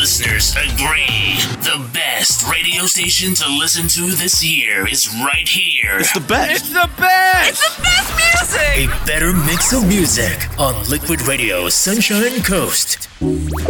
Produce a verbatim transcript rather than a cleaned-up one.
listeners agree. The best radio station to listen to this year is right here. It's the best. It's the best. It's the best music. A better mix of music on Liquid Radio Sunshine Coast.